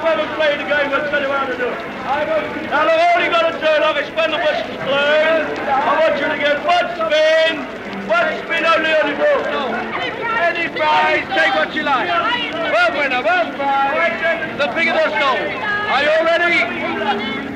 ever played the game, we'll tell you how to do it. Now, look, all you got to do, like, is when the whistle's blown, I want you to get one spin only on the ball. Any prize, take what you like. One winner, one prize, the bigger the soul. Are you all ready?